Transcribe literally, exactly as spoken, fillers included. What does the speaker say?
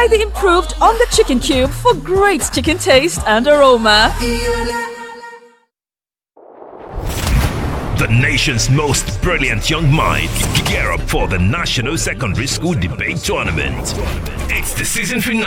Try the improved on the chicken cube for great chicken taste and aroma. The nation's most brilliant young minds gear up for the National Secondary School Debate Tournament. It's the season finale.